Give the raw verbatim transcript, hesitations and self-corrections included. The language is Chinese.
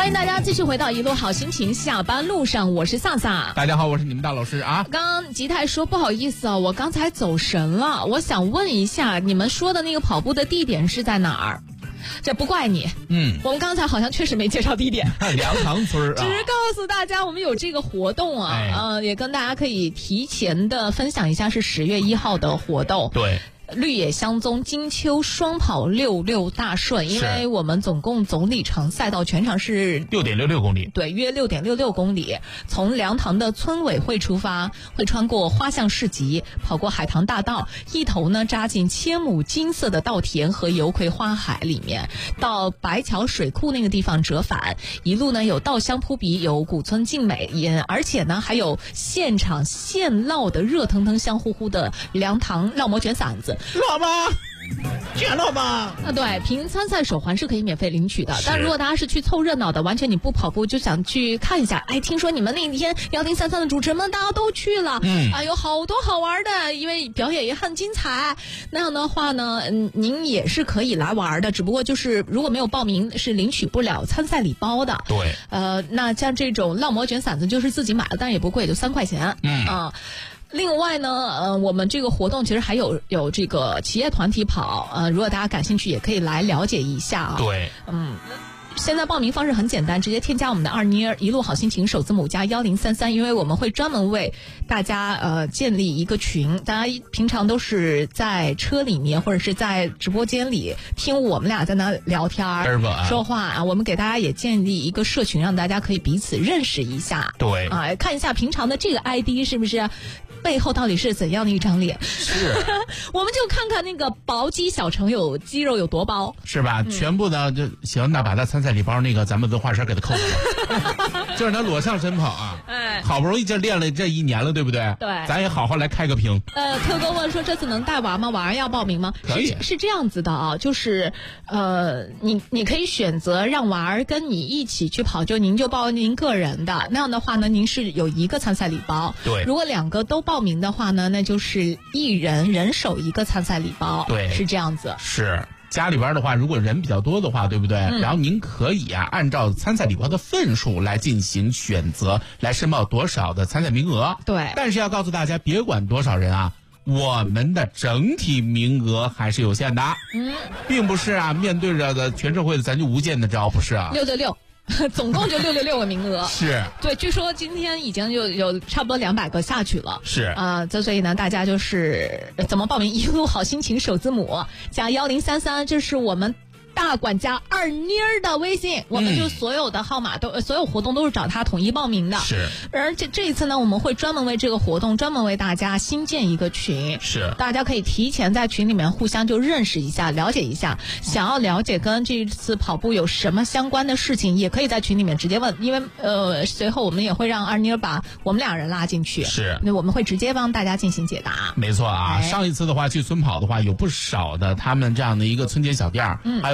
迎大家继续回到一路好心情下班路上，我是萨萨。 大家好，我是你们大老师啊。 刚刚吉泰说不好意思啊，我刚才走神了，我想问一下，你们说的那个跑步的地点是在哪儿？这不怪你， 嗯， 我们刚才好像确实没介绍地点， 梁塘村啊， 只是告诉大家我们有这个活动啊， 哎、 呃，也跟大家可以提前的分享一下，是十月一号的活动。 对。 绿野相踪金秋双跑六六大顺，因为我们总共总里程赛道全长是六点六六公里， 对，约六点六六公里。从梁塘的村委会出发，会穿过花巷市集，跑过海棠大道，一头呢扎进千亩金色的稻田和油葵花海里面，到白桥水库那个地方折返，一路呢有稻香扑鼻，有古村静美，也而且呢还有现场现烙的热腾腾香乎乎的梁塘烙馍卷馓子。 烙吗？卷烙吗？ 啊，对，凭参赛手环是可以免费领取的。但如果大家是去凑热闹的，完全你不跑步就想去看一下，哎，听说你们那天幺零三三的主持人们大家都去了， 嗯， 啊，有好多好玩的，因为表演也很精彩。那样的话呢，嗯，您也是可以来玩的，只不过就是如果没有报名，是领取不了参赛礼包的。 对， 呃，那像这种烙馍卷馓子就是自己买的，但也不贵，就三块钱。 嗯啊。另外呢，呃，我们这个活动其实还有有这个企业团体跑，呃，如果大家感兴趣，也可以来了解一下啊。 对， 嗯。现在报名方式很简单，直接添加我们的二妮儿一路好心情首字母加幺零三三，因为我们会专门为大家呃建立一个群，大家平常都是在车里面或者是在直播间里听我们俩在那聊天儿说话啊，我们给大家也建立一个社群，让大家可以彼此认识一下。 对啊，看一下平常的这个 I D 是不是背后到底是怎样的一张脸？ 是， 我们就看看那个薄肌小城有肌肉有多薄， 是吧？嗯、全部的就行，那把他参赛礼包那个咱们文化衫给他扣了，就是他裸上身跑啊， 哎， 好不容易就练了这一年了，对不对？ 对， 咱也好好来开个屏。 呃，特哥问说这次能带娃吗？娃儿要报名吗？ 可以， 是, 是这样子的啊，就是呃，你你可以选择让娃儿跟你一起去跑，就您就报您个人的，那样的话呢，您是有一个参赛礼包。 对， 如果两个都报名的话呢，那就是一人人手一个参赛礼包。 对， 是这样子。 是。家里边的话，如果人比较多的话，对不对？嗯、然后您可以啊，按照参赛礼包的份数来进行选择，来申报多少的参赛名额。 对。 但是要告诉大家，别管多少人啊，我们的整体名额还是有限的。 嗯。 并不是啊，面对着的全社会的咱就无限的招，不是啊。 六六六。总共就六六六个名额， 是对，据说今天已经有有差不多两百个下去了， 是啊，这、呃、所以呢，大家就是怎么报名？一路好心情首字母加幺零三三，这是我们大管家二妮儿的微信，我们就所有的号码都、嗯、所有活动都是找他统一报名的。 是， 而且这一次呢，我们会专门为这个活动，专门为大家新建一个群， 是， 大家可以提前在群里面互相就认识一下，了解一下。想要了解跟这次跑步有什么相关的事情，也可以在群里面直接问，因为呃，随后我们也会让二妮儿把我们两人拉进去， 是， 那我们会直接帮大家进行解答。 没错啊，哎、上一次的话去村跑的话，有不少的他们这样的一个村间小店，嗯，还有。